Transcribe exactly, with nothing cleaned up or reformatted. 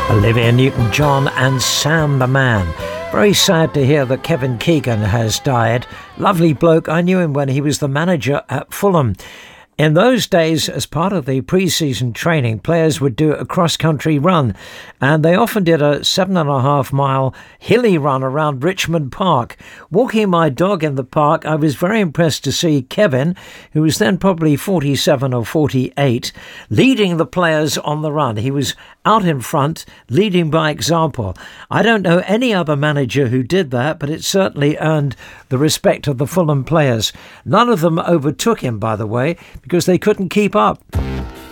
Olivia Newton-John and Sam the Man. Very sad to hear that Kevin Keegan has died. Lovely bloke. I knew him when he was the manager at Fulham. In those days, as part of the pre-season training, players would do a cross-country run, and they often did a seven and a half mile hilly run around Richmond Park. Walking my dog in the park, I was very impressed to see Kevin, who was then probably forty-seven or forty-eight, leading the players on the run. He was out in front, leading by example. I don't know any other manager who did that, but it certainly earned the respect of the Fulham players. None of them overtook him, by the way, because they couldn't keep up.